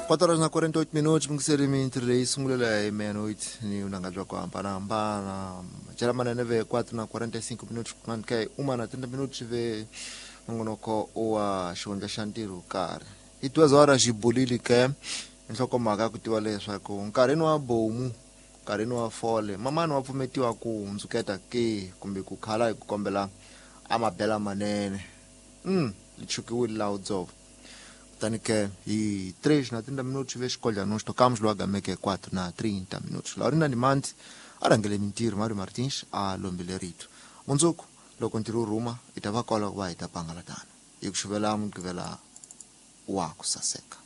4 horas na 48 minutos, mungiserimente rei sungulela e meia-noite, ni unangajwa kwa ampana. Jara manene ve 4 na 45 minutos, mankai 1 na 30 minutos ve ngonoko wa xihundla xa ntirho karhi. Hi 2 horas jibulili ke nhloko mhaka ku tiva leswaku nkarhini wa bomu, nkarhini wa fole, mamani wa pfumetiwa ku hundzuketa ke kumbe ku khala hi ku kombela amabela manene. Lichukiwile la udzovo. Tanike hi 3 na 30 minutos ve xikolha nós tocamos logo a meque 4 na 30 minutos. Laurina Dimanti arangele mintirho Mário Martins a lombelerito. Mundzuku loko ntirho ruma itava kola ku va hi ta pangalatana. Hi ku xuvela mugqivela wa ku saseka.